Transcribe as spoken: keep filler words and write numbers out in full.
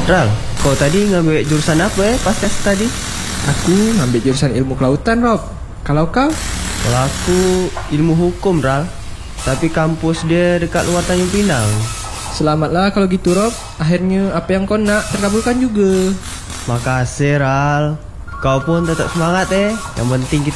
Ral, kau tadi ngambil jurusan apa eh pas tes tadi? Aku ngambil jurusan ilmu kelautan, Rob. Kalau kau? Kalau aku ilmu hukum, Ral. Tapi kampus dia dekat luar Tanjung Pinang. Selamatlah kalau gitu, Rob. Akhirnya apa yang kau nak terkabulkan juga. Makasih, Ral. Kau pun tetap semangat eh. Yang penting kita